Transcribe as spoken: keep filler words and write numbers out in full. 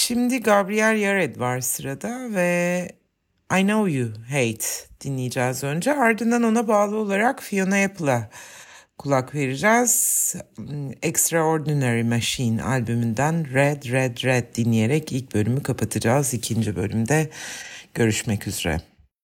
Şimdi Gabriel Yared var sırada ve I Know You Hate dinleyeceğiz önce. Ardından ona bağlı olarak Fiona Apple'a kulak vereceğiz. Extraordinary Machine albümünden Red Red Red dinleyerek ilk bölümü kapatacağız. İkinci bölümde görüşmek üzere.